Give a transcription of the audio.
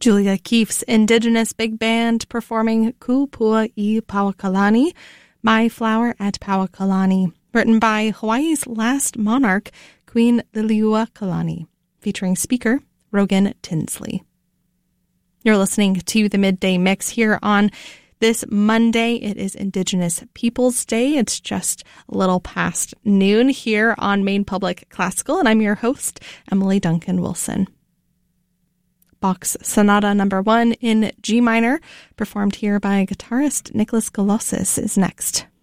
Julia Keefe's Indigenous Big Band performing Kupua I Pauakalani, My Flower at Pauakalani, written by Hawaii's last monarch, Queen Liliuokalani, featuring speaker Rogan Tinsley. You're listening to the Midday Mix here on this Monday. It is Indigenous Peoples Day. It's just a little past noon here on Maine Public Classical, and I'm your host, Emily Duncan Wilson. Bach's Sonata No. 1 in G minor, performed here by guitarist Nicholas Galossis, is next.